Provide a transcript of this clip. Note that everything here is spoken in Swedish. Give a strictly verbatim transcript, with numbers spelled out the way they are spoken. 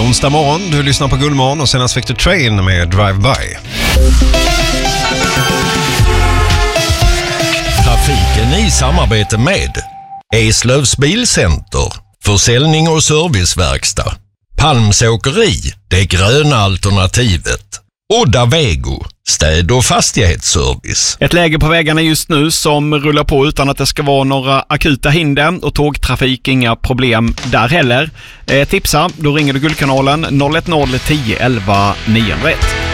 onsdag morgon. Du lyssnar på Gullmorgon och senast fick du Train med Drive By. Trafiken i samarbete med Eslövs Bilcenter, försäljning och serviceverkstad. Palms åkeri, det gröna alternativet. Odda Vego, städ- och fastighetsservice. Ett läge på vägarna just nu som rullar på utan att det ska vara några akuta hinder och tågtrafik, inga problem där heller. Eh, tipsa, då ringer du Guldkanalen noll ett noll tio elva niohundraett.